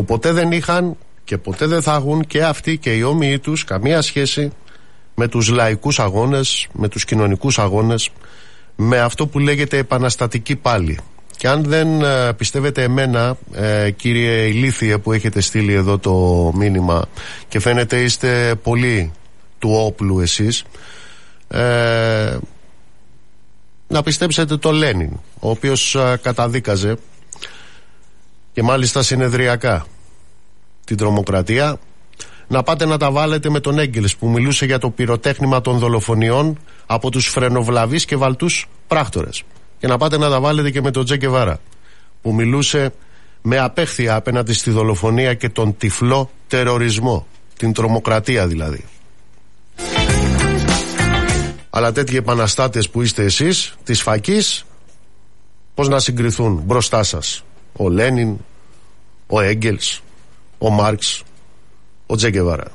που ποτέ δεν είχαν και ποτέ δεν θα έχουν και αυτοί και οι όμοιοι τους καμία σχέση με τους λαϊκούς αγώνες, με τους κοινωνικούς αγώνες, με αυτό που λέγεται επαναστατική πάλι. Και αν δεν πιστεύετε εμένα, κύριε ηλίθιε που έχετε στείλει εδώ το μήνυμα και φαίνεται είστε πολύ του όπλου εσείς, να πιστέψετε το Λένιν, ο οποίος καταδίκαζε και μάλιστα συνεδριακά την τρομοκρατία. Να πάτε να τα βάλετε με τον Έγγελς που μιλούσε για το πυροτέχνημα των δολοφονιών από τους φρενοβλαβείς και βαλτούς πράκτορες. Και να πάτε να τα βάλετε και με τον Τζε Γκεβάρα που μιλούσε με απέχθεια απέναντι στη δολοφονία και τον τυφλό τερορισμό, την τρομοκρατία δηλαδή. Αλλά τέτοιοι επαναστάτες που είστε εσείς της φακής, πώς να συγκριθούν μπροστά σας ο Λένιν, ο Έγγελς, ο Μάρξ, ο Τζε Γκεβάρα.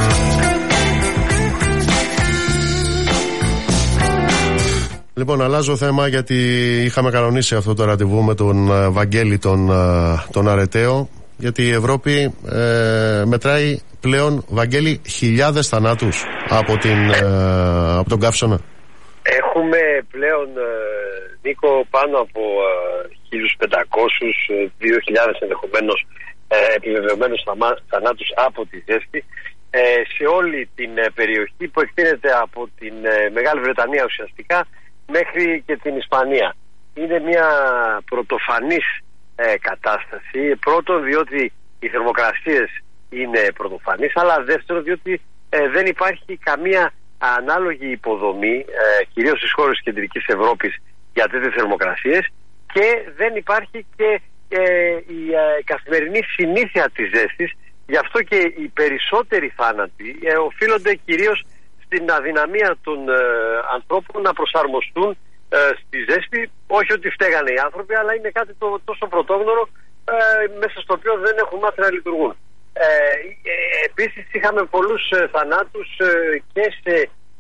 Λοιπόν, αλλάζω θέμα γιατί είχαμε κανονίσει αυτό το ραντεβού με τον Βαγγέλη τον Αρεταίο, γιατί η Ευρώπη μετράει πλέον, Βαγγέλη, χιλιάδες θανάτους από τον καύσωνα. Έχουμε πλέον, Νίκο, πάνω από 1.500, 2.000 ενδεχομένως επιβεβαιωμένους θανάτους από τη ζέστη σε όλη την περιοχή που εκτείνεται από την Μεγάλη Βρετανία ουσιαστικά μέχρι και την Ισπανία. Είναι μια πρωτοφανής κατάσταση. Πρώτον, διότι οι θερμοκρασίες είναι πρωτοφανείς, αλλά δεύτερον, διότι δεν υπάρχει καμία ανάλογη υποδομή, κυρίως στις χώρες της Κεντρικής Ευρώπης, για τέτοιες θερμοκρασίες, και δεν υπάρχει και η καθημερινή συνήθεια της ζέστης. Γι' αυτό και οι περισσότεροι θάνατοι οφείλονται κυρίως στην αδυναμία των ανθρώπων να προσαρμοστούν στη ζέστη. Όχι ότι φταίγανε οι άνθρωποι, αλλά είναι κάτι τόσο πρωτόγνωρο μέσα στο οποίο δεν έχουν μάθει να λειτουργούν. Επίσης είχαμε πολλούς θανάτους και σε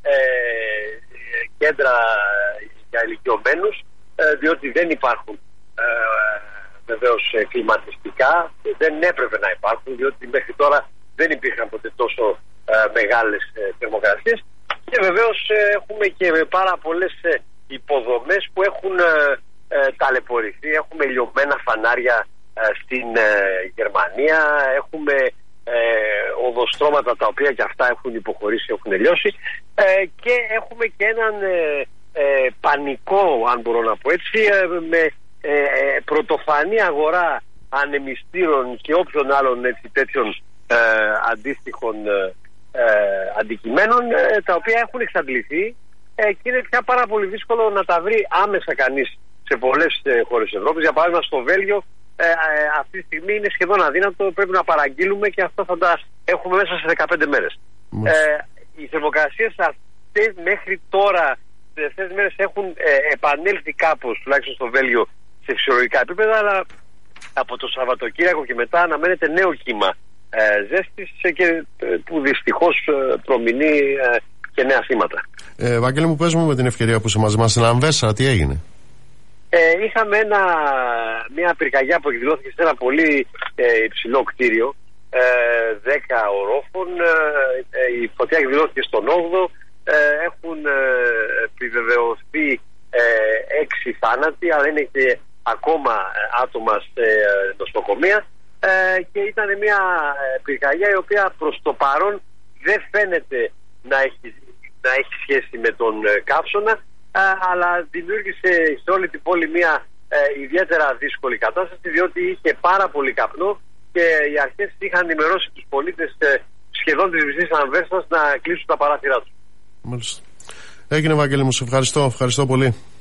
κέντρα για ηλικιωμένους, διότι δεν υπάρχουν βεβαίως κλιματιστικά, δεν έπρεπε να υπάρχουν, διότι μέχρι τώρα δεν υπήρχαν ποτέ τόσο μεγάλες θερμοκρασίες, και βεβαίως έχουμε και πάρα πολλές υποδομές που έχουν ταλαιπωρηθεί. Έχουμε λιωμένα φανάρια στην Γερμανία, έχουμε οδοστρώματα τα οποία και αυτά έχουν υποχωρήσει, έχουν λιώσει, και έχουμε και έναν πανικό, αν μπορώ να πω έτσι, με πρωτοφανή αγορά ανεμιστήρων και όποιων άλλων τέτοιων αντίστοιχων αντικειμένων, τα οποία έχουν εξαντληθεί, και είναι πια πάρα πολύ δύσκολο να τα βρει άμεσα κανείς σε πολλές χώρες της Ευρώπης. Για παράδειγμα στο Βέλγιο αυτή τη στιγμή είναι σχεδόν αδύνατο, πρέπει να παραγγείλουμε, και αυτό θα τα έχουμε μέσα σε 15 μέρες. Οι θερμοκρασίες αυτές μέχρι τώρα τις τελευταίες μέρες έχουν επανέλθει κάπως, τουλάχιστον στο Βέλγιο, σε φυσιολογικά επίπεδα, αλλά από το Σαββατοκύριακο και μετά αναμένεται νέο κύμα ζέστης, και που δυστυχώς προμηνεί και νέα θύματα. Βαγγέλη μου, πες μου με την ευκαιρία που είσαι μαζί μας, στην Αμβέρσα τι έγινε? Είχαμε μια πυρκαγιά που εκδηλώθηκε σε ένα πολύ υψηλό κτίριο, 10 ορόφων. Η φωτιά εκδηλώθηκε στον 8ο. Έχουν επιβεβαιωθεί 6 θάνατοι, αλλά είναι και ακόμα άτομα σε νοσοκομεία, και ήταν μια πυρκαγιά η οποία προς το παρόν δεν φαίνεται να έχει σχέση με τον καύσωνα, αλλά δημιούργησε σε όλη την πόλη μια ιδιαίτερα δύσκολη κατάσταση, διότι είχε πάρα πολύ καπνό και οι αρχές είχαν ενημερώσει τους πολίτες σχεδόν της μισής Ανβέρσας να κλείσουν τα παράθυρά τους. Μάλιστα. Έγινε, Βαγγέλη μου, σε ευχαριστώ πολύ.